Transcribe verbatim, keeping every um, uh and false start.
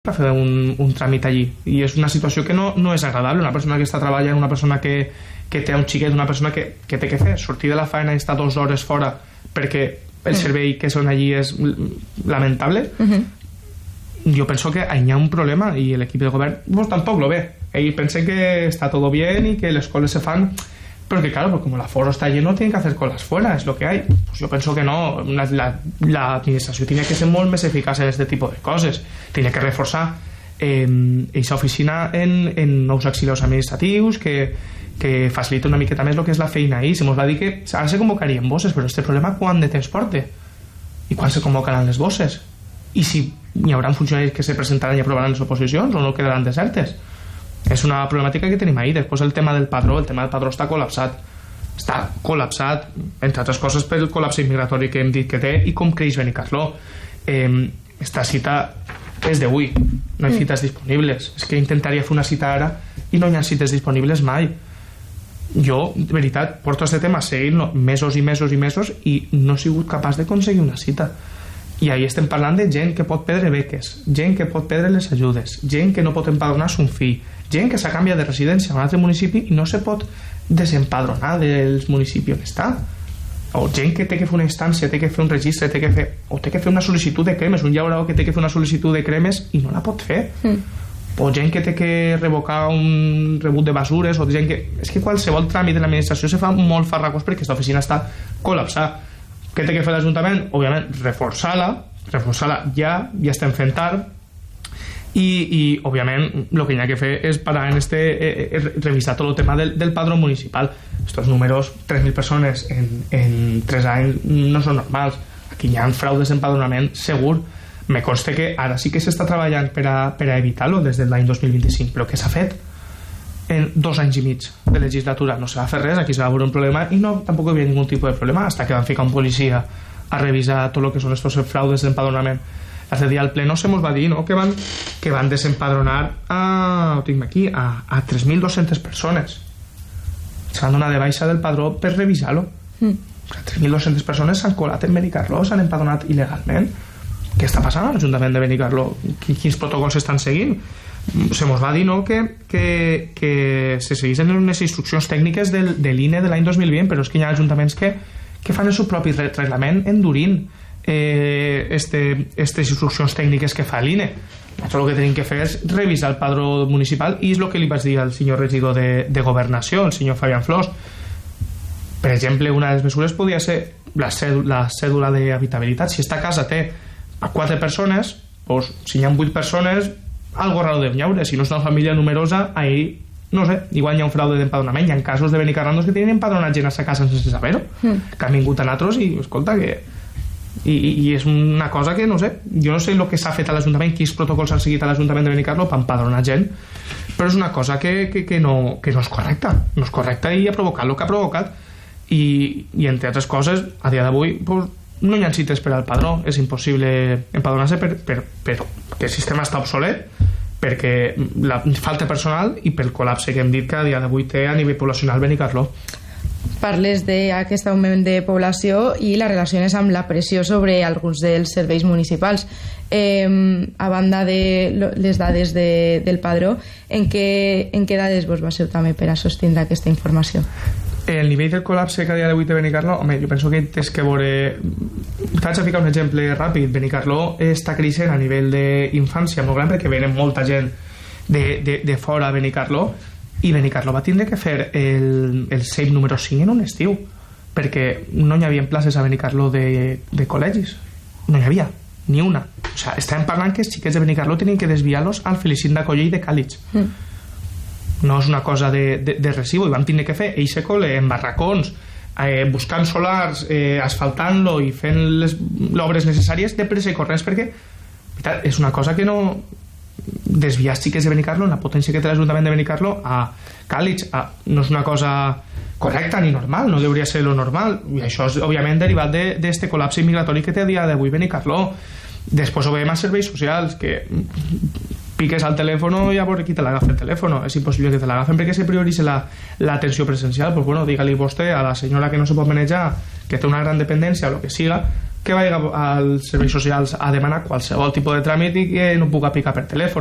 per fer un, un tràmit allí, i és una situació que no, no és agradable. Una persona que està treballant, una persona que, que té un xiquet, una persona que, que té que fer sortir de la feina i estar dues hores fora perquè el servei que són allí és lamentable. Uh-huh. Jo penso que hi ha un problema i l'equip de govern pues, tampoc lo ve. Ells pensen que està tot bien i que les coles se fan, pero que claro, pues como el aforo está lleno, tienen que hacer colas fuera, es lo que hay. Pues yo pienso que no, la, la, la administració tiene que ser molt més eficaç en este tipo de coses, tiene que reforçar eh, esa oficina en, en nous auxiliars administratius que, que facilita una miqueta més el que és la feina ahí. Se mos va dir que ara se convocarien bosses, però este problema quan de temps porta i quan se convocaran les bosses, i si hi haurà funcionaris que se presentaran i aprovaran les oposicions o no quedaran desertes. És una problemàtica que tenim ahí. Després el tema del padró, el tema del padró està col·lapsat, està col·lapsat, entre altres coses pel col·lapse migratori que hem dit que té i com creix Benicarló. Eh, esta cita és d'avui, no hi ha cites disponibles. És que intentaria fer una cita ara i no hi ha cites disponibles mai. Jo, de veritat, porto este tema seguint mesos i mesos i mesos i no he sigut capaç d'aconseguir una cita. I ahí estem parlant de gent que pot perdre beques, gent que pot perdre les ajudes, gent que no pot empadronar son fill, gent que s'ha canviat de residència a un altre municipi i no se pot desempadronar dels municipis on està, o gent que té que fer una instància, té que fer un registre, té que fer, o té que fer una sol·licitud de cremes, un llaurau que té que fer una sol·licitud de cremes i no la pot fer, mm. o gent que té que revocar un rebut de basures, o gent que... és que qualsevol tràmit de l'administració se fa molt farragós perquè aquesta oficina està col·lapsada. Què té que fer l'Ajuntament? Òbviament, reforçar-la, reforçar-la ja, ja estem fent tard, i, i òbviament, el que hi ha que fer és parar en este, eh, eh, revisar tot el tema del, del padró municipal. Estos números, tres mil persones en, en tres anys, no són normals. Aquí hi ha fraudes d'empadronament, segur. Me consta que ara sí que s'està treballant per a, per a evitar-lo des de l'any dos mil vint-i-cinc, però què s'ha fet? En dos anys i mig de legislatura no se va fer res, aquí se va veure un problema i no, tampoc hi havia ningun tipus de problema hasta que van ficar un policia a revisar tot el que són estos fraudes d'empadronament. L'altre dia al pleno se mos va dir, no?, que van, que van desempadronar a, ho tinc aquí, a, a tres mil dos-centes persones. Se van donar de baixa del padró per revisar-lo. Mm. O sigui, tres mil dos-centes persones s'han colat en Benicarló, s'han empadronat il·legalment. Què està passant a l'Ajuntament de Benicarló? Quins protocols s'estan seguint? Se mos va dir, no?, que, que, que se seguissin unes instruccions tècniques del, de l'I N E de l'any dos mil vint, però és que hi ha ajuntaments que, que fan el seu propi reglament endurint eh, este, estes instruccions tècniques que fa l'I N E. Això el que tenim que fer és revisar el padró municipal, i és el que li vaig dir al senyor regidor de, de Governació, el senyor Fabián Flors. Per exemple, una de les mesures podria ser la cèdula, la cèdula d'habitabilitat. Si esta casa té a quatre persones, doncs, si hi ha vuit persones, algo raro deu haure. Si no és una família numerosa, ahí, no sé, igual hi ha un fraude d'empadronament. Hi ha casos de Benicarrandos que tenen empadronat gent a sa casa sense saber-ho, mm. que han vingut a nosaltres i, escolta, que... I, i, i és una cosa que, no sé, jo no sé el que s'ha fet a l'Ajuntament, quins protocols s'han seguit a l'Ajuntament de Benicarló per empadronar gent, però és una cosa que, que, que, no, que no és correcta. No és correcta i ha provocat el que ha provocat. I, i entre altres coses, a dia d'avui, pues, no hi ha cites per al padró, és impossible empadronar-se per, per, per, perquè el sistema està obsolet, perquè la falta personal i pel col·lapse que hem dit que a dia d'avui té a nivell poblacional Benicarló. Parles d'aquest augment de població i la relaciones amb la pressió sobre alguns dels serveis municipals. Eh, a banda de les dades de, del padró, en què, en què dades vos baseu també per a sostindre aquesta informació? El nivell del col·lapse que a dia d'avui té Benicarló, home, jo penso que tens que veure... T'haig de ficar un exemple ràpid. Benicarló està creixent a nivell d'infància molt gran perquè venen molta gent de, de, de fora a Benicarló, i Benicarló va tindre que fer el, el C E I P número cinc en un estiu perquè no hi havia places a Benicarló de, de col·legis. No hi havia, ni una. O sigui, estàvem parlant que els xiquets de Benicarló tenien que desviar-los al Felicín d'Acoller i de Càlig. Mm. No és una cosa de, de, de recibo, i vam tindre que fer eixe col·le en barracons, eh, buscant solars, eh, asfaltant-lo i fent les obres necessàries de pressa i corrents, perquè veritat, és una cosa que no... desviar xiques de Benicarló, la potència que té l'Ajuntament de Benicarló a Càlig, a... no és una cosa correcta ni normal, no hauria ser lo normal, i això és òbviament derivat d'aquest col·lapse migratori que té a dia d'avui Benicarló. Després ho veiem als serveis socials, que piques al telèfon i a veure qui te l'agafa el telèfon. És impossible que te l'agafen perquè se prioritza l'atenció la, presencial. Pues bueno, digue-li vostè a la senyora que no se pot manejar, que té una gran dependència o el que siga, que vagi als serveis socials a demanar qualsevol tipus de tràmit i que no puga picar per telèfon.